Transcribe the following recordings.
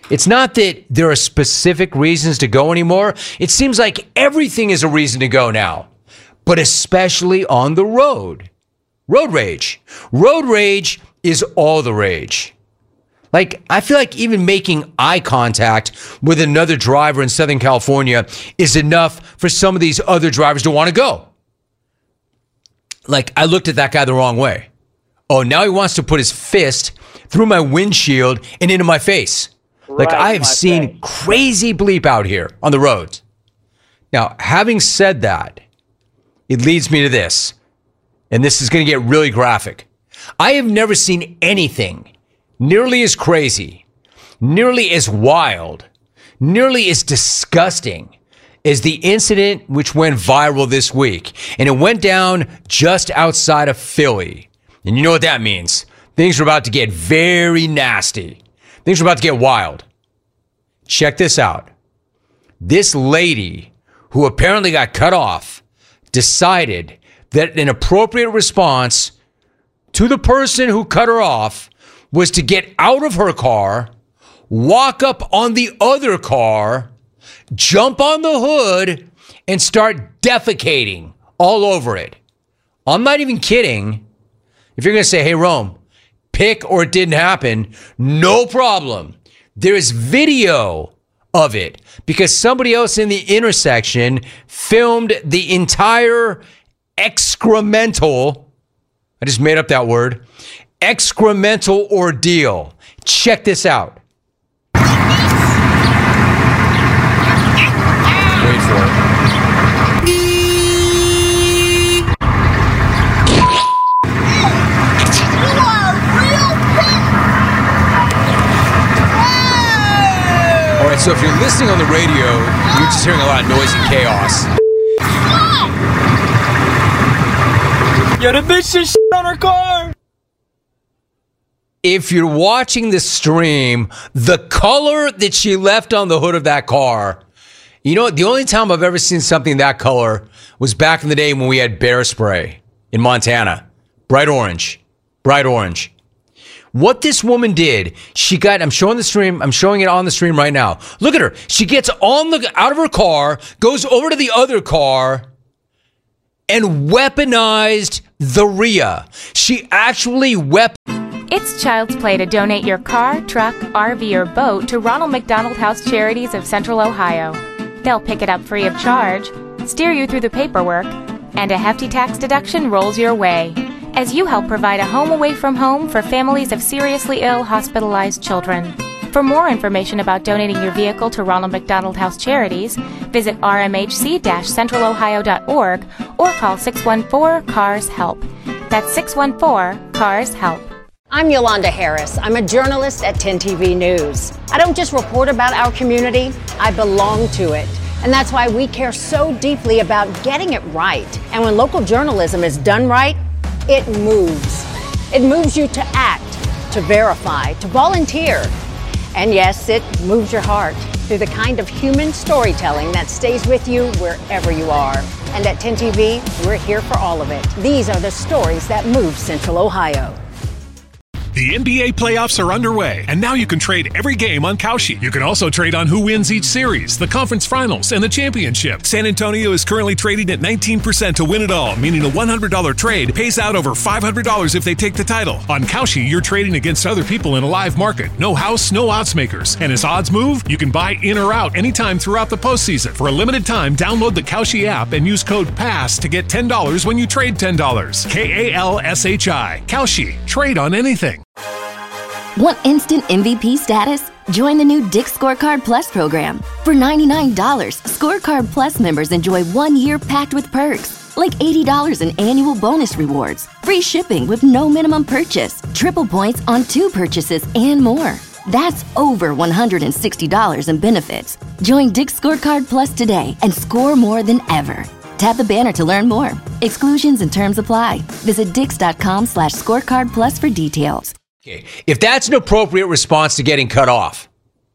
It's not that there are specific reasons to go anymore. It seems like everything is a reason to go now, but especially on the road. Road rage. Road rage is all the rage. Like, I feel like even making eye contact with another driver in Southern California is enough for some of these other drivers to want to go. Like, I looked at that guy the wrong way. Oh, now he wants to put his fist through my windshield and into my face. Like, I have seen crazy bleep out here on the roads. Now, having said that, it leads me to this, and this is going to get really graphic. I have never seen anything nearly as crazy, nearly as wild, nearly as disgusting as the incident which went viral this week. And it went down just outside of Philly. And you know what that means. Things are about to get very nasty. Things are about to get wild. Check this out. This lady, who apparently got cut off, decided that an appropriate response to the person who cut her off was to get out of her car, walk up on the other car, jump on the hood, and start defecating all over it. I'm not even kidding. If you're going to say, hey, Rome, pick or it didn't happen, no problem. There is video of it because somebody else in the intersection filmed the entire excremental, I just made up that word, excremental ordeal. Check this out. Wait for it. All right, so if you're listening on the radio, you're just hearing a lot of noise and chaos. Yo, the bitch just shit on her car. If you're watching the stream, the color that she left on the hood of that car, you know what? The only time I've ever seen something that color was back in the day when we had bear spray in Montana. Bright orange. Bright orange. What this woman did, she got, I'm showing it on the stream right now. Look at her. She gets out of her car, goes over to the other car, and weaponized the RIA. She actually It's Child's Play to donate your car, truck, RV, or boat to Ronald McDonald House Charities of Central Ohio. They'll pick it up free of charge, steer you through the paperwork, and a hefty tax deduction rolls your way as you help provide a home away from home for families of seriously ill, hospitalized children. For more information about donating your vehicle to Ronald McDonald House Charities, visit rmhc-centralohio.org or call 614-CARS-HELP. That's 614-CARS-HELP. I'm Yolanda Harris. I'm a journalist at 10 TV News. I don't just report about our community, I belong to it. And that's why we care so deeply about getting it right. And when local journalism is done right, it moves. It moves you to act, to verify, to volunteer. And yes, it moves your heart through the kind of human storytelling that stays with you wherever you are. And at 10 TV, we're here for all of it. These are the stories that move Central Ohio. The NBA playoffs are underway, and now you can trade every game on Kalshi. You can also trade on who wins each series, the conference finals, and the championship. San Antonio is currently trading at 19% to win it all, meaning a $100 trade pays out over $500 if they take the title. On Kalshi, you're trading against other people in a live market. No house, no odds makers. And as odds move, you can buy in or out anytime throughout the postseason. For a limited time, download the Kalshi app and use code PASS to get $10 when you trade $10. Kalshi. Kalshi. Trade on anything. Want instant MVP status? Join the new Dick's Scorecard Plus program. For $99, Scorecard Plus members enjoy 1 year packed with perks, like $80 in annual bonus rewards, free shipping with no minimum purchase, triple points on 2 purchases, and more. That's over $160 in benefits. Join Dick's Scorecard Plus today and score more than ever. Tap the banner to learn more. Exclusions and terms apply. Visit Dix.com/scorecard plus for details. Okay. If that's an appropriate response to getting cut off,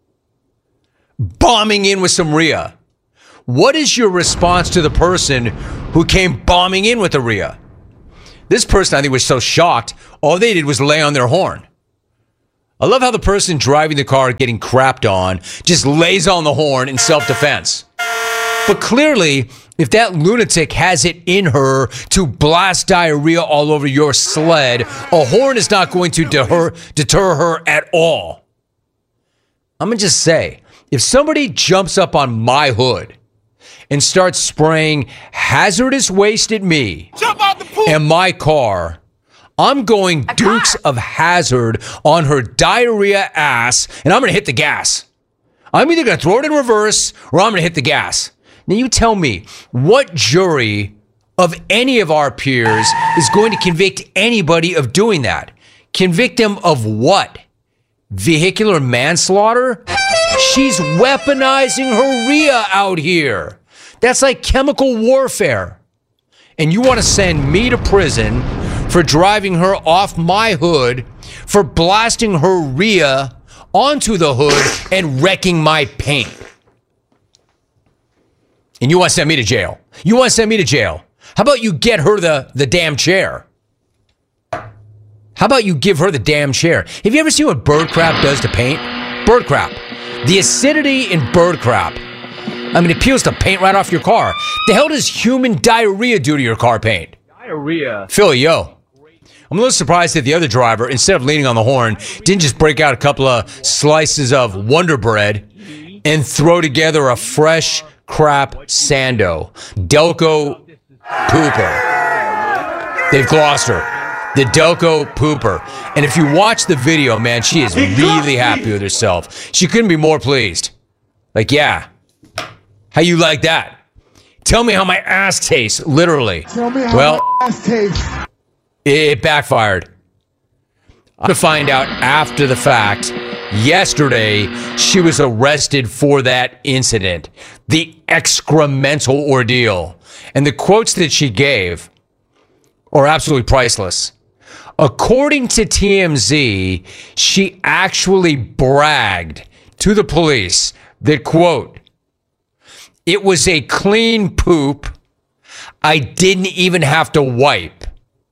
bombing in with some RIA, what is your response to the person who came bombing in with the RIA? This person, I think, was so shocked, all they did was lay on their horn. I love how the person driving the car getting crapped on just lays on the horn in self-defense. But clearly, if that lunatic has it in her to blast diarrhea all over your sled, a horn is not going to deter her at all. I'm going to just say, if somebody jumps up on my hood and starts spraying hazardous waste at me and my car, I'm going Dukes of Hazzard on her diarrhea ass, and I'm going to hit the gas. I'm either going to throw it in reverse or I'm going to hit the gas. Now you tell me, what jury of any of our peers is going to convict anybody of doing that? Convict them of what? Vehicular manslaughter? She's weaponizing her Rhea out here. That's like chemical warfare. And you want to send me to prison for driving her off my hood, for blasting her Rhea onto the hood and wrecking my paint. And you want to send me to jail. You want to send me to jail. How about you get her the damn chair? How about you give her the damn chair? Have you ever seen what bird crap does to paint? Bird crap. The acidity in bird crap. I mean, it peels the paint right off your car. The hell does human diarrhea do to your car paint? Diarrhea. Philly, yo. I'm a little surprised that the other driver, instead of leaning on the horn, didn't just break out a couple of slices of Wonder Bread and throw together a fresh crap Sando. Delco Pooper. Dave Gloucester. The Delco Pooper. And if you watch the video, man, she is really happy with herself. She couldn't be more pleased. Like, yeah. How you like that? Tell me how my ass tastes, literally. Tell me how my ass tastes. It backfired. I'm going to find out after the fact. Yesterday, she was arrested for that incident. The excremental ordeal. And the quotes that she gave are absolutely priceless. According to TMZ, she actually bragged to the police that, quote, "It was a clean poop. I didn't even have to wipe."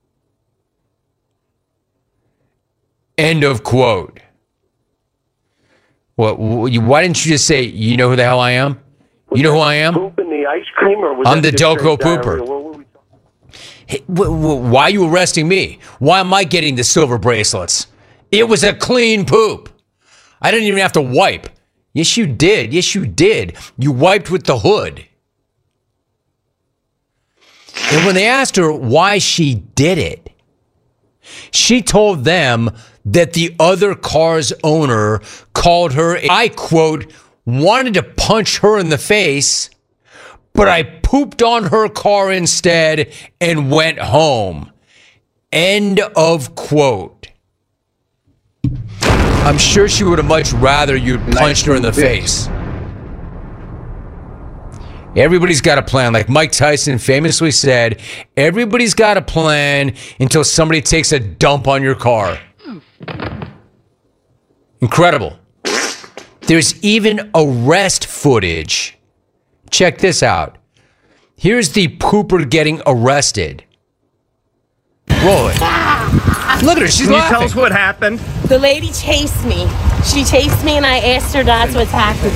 End of quote. Well, why didn't you just say, you know who the hell I am? You know who I am? Poop in the ice cream, or was I'm that the just Delco straight Pooper. diarrhea? What were we talking- Hey, why are you arresting me? Why am I getting the silver bracelets? It was a clean poop. I didn't even have to wipe. Yes, you did. Yes, you did. You wiped with the hood. And when they asked her why she did it, she told them that the other car's owner called her, I quote, "wanted to punch her in the face, but I pooped on her car instead and went home." End of quote. I'm sure she would have much rather you'd punched her in the face. Everybody's got a plan. Like Mike Tyson famously said, everybody's got a plan until somebody takes a dump on your car. Incredible. There's even arrest footage. Check this out. Here's the pooper getting arrested. Roll it. Look at her. She's Can you laughing. tell us what happened? The lady chased me. She chased me and I asked her not to attack me.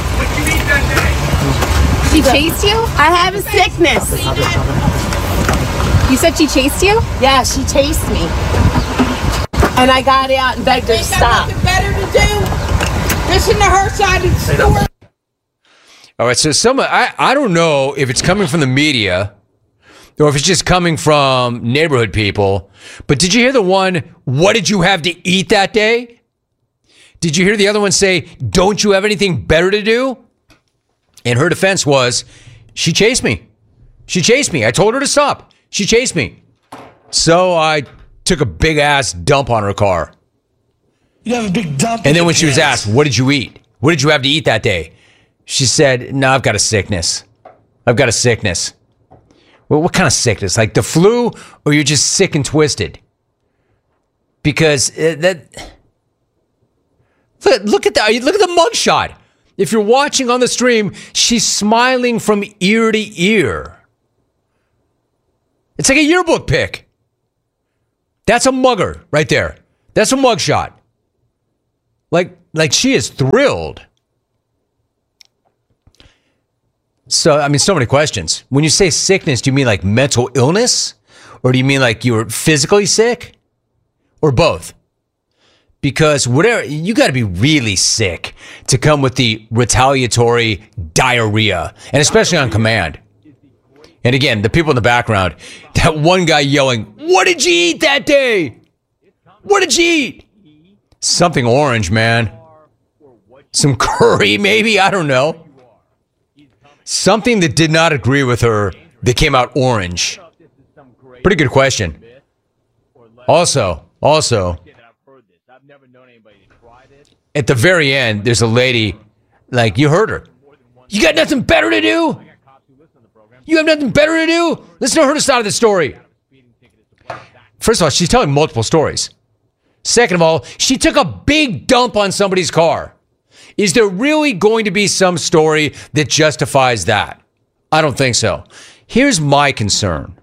She chased you? I have a sickness. You said she chased you? Yeah, she chased me. And I got out and begged her to stop. Better to do. Listen to her side of the story. All right, so I don't know if it's coming from the media or if it's just coming from neighborhood people, but did you hear the one, what did you have to eat that day? Did you hear the other one say, don't you have anything better to do? And her defense was, she chased me. She chased me. I told her to stop. She chased me. So I took a big ass dump on her car. You have a big dump. And then when she was asked, what did you eat? What did you have to eat that day? She said, no, I've got a sickness. I've got a sickness. Well, what kind of sickness? Like the flu, or you're just sick and twisted? Because look at the mugshot. If you're watching on the stream, she's smiling from ear to ear. It's like a yearbook pic. That's a mugger right there. That's a mugshot. Like she is thrilled. So, I mean, so many questions. When you say sickness, do you mean like mental illness? Or do you mean like you were physically sick? Or both? Because whatever, you got to be really sick to come with the retaliatory diarrhea, and especially on command. And again, the people in the background, that one guy yelling, "What did you eat that day? What did you eat?" Something orange, man. Some curry, maybe, I don't know. Something that did not agree with her that came out orange. Pretty good question. Also, at the very end, there's a lady, like, you heard her. You got nothing better to do? You have nothing better to do? Listen to her side of the story. First of all, she's telling multiple stories. Second of all, she took a big dump on somebody's car. Is there really going to be some story that justifies that? I don't think so. Here's my concern.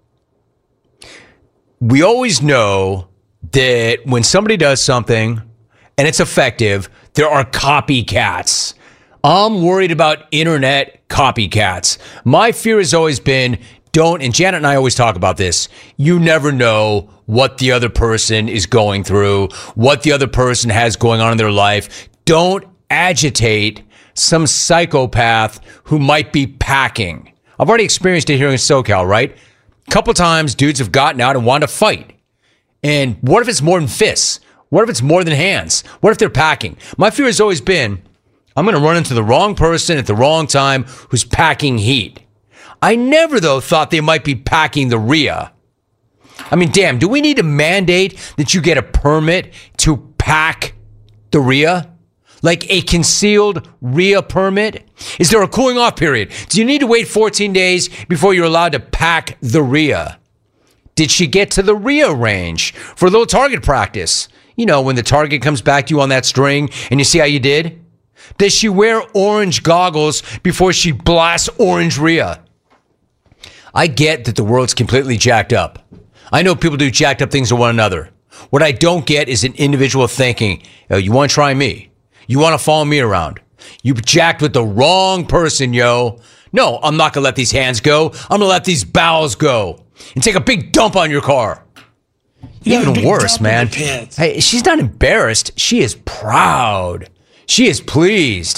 We always know that when somebody does something and it's effective, there are copycats. I'm worried about internet copycats. My fear has always been, and Janet and I always talk about this, you never know what the other person is going through, what the other person has going on in their life. Don't agitate some psychopath who might be packing. I've already experienced it here in SoCal, right? A couple times dudes have gotten out and wanted to fight. And what if it's more than fists? What if it's more than hands? What if they're packing? My fear has always been, I'm going to run into the wrong person at the wrong time who's packing heat. I never, though, thought they might be packing the RIA. I mean, damn, do we need to mandate that you get a permit to pack the RIA? Like a concealed RIA permit? Is there a cooling off period? Do you need to wait 14 days before you're allowed to pack the RIA? Did she get to the RIA range for a little target practice? You know, when the target comes back to you on that string and you see how you did? Does she wear orange goggles before she blasts orange RIA? I get that the world's completely jacked up. I know people do jacked up things to one another. What I don't get is an individual thinking, oh, you want to try me? You want to follow me around? You jacked with the wrong person, yo. No, I'm not going to let these hands go. I'm going to let these bowels go and take a big dump on your car. Even worse, man. Hey, she's not embarrassed. She is proud. She is pleased.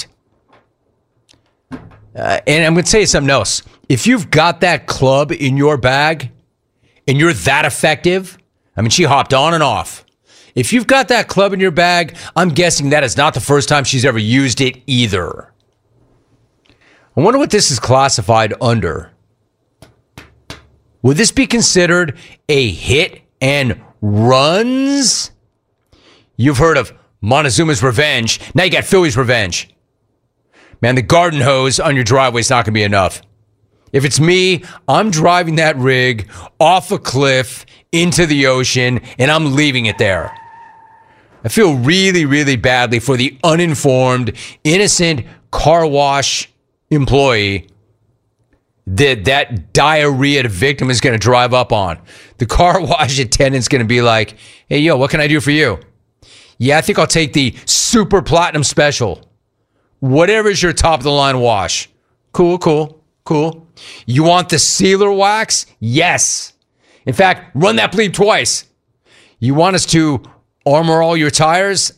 And I'm going to tell you something else. If you've got that club in your bag and you're that effective, I mean, she hopped on and off. If you've got that club in your bag, I'm guessing that is not the first time she's ever used it either. I wonder what this is classified under. Would this be considered a hit and runs? You've heard of Montezuma's revenge. Now you got Philly's revenge. Man, the garden hose on your driveway is not going to be enough. If it's me, I'm driving that rig off a cliff into the ocean, and I'm leaving it there. I feel really, really badly for the uninformed, innocent car wash employee that diarrhea victim is going to drive up on. The car wash attendant's going to be like, hey, yo, what can I do for you? Yeah, I think I'll take the super platinum special. Whatever's your top of the line wash. Cool. You want the sealer wax? Yes. In fact, run that bleed twice. You want us to armor all your tires?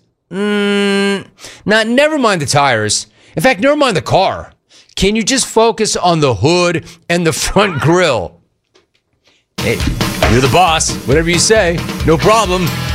Never mind the tires. In fact, never mind the car. Can you just focus on the hood and the front grille? Hey, you're the boss. Whatever you say, no problem.